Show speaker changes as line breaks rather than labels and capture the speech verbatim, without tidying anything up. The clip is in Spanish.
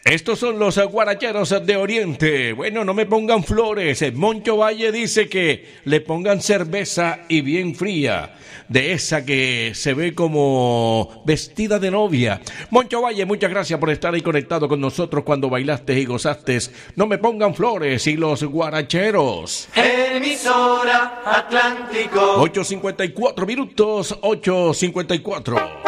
Estos son los guaracheros de Oriente. Bueno, no me pongan flores. Moncho Valle dice que le pongan cerveza y bien fría, de esa que se ve como vestida de novia. Moncho Valle, muchas gracias por estar ahí conectado con nosotros cuando bailaste y gozaste. No me pongan flores y los guaracheros.
Emisora Atlántico.
ocho cincuenta y cuatro minutos, ocho cincuenta y cuatro.